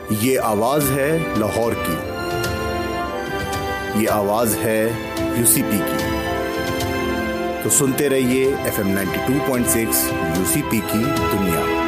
ये आवाज है लाहौर की, ये आवाज है यूसीपी की। तो सुनते रहिए FM 92.6 यूसीपी की दुनिया।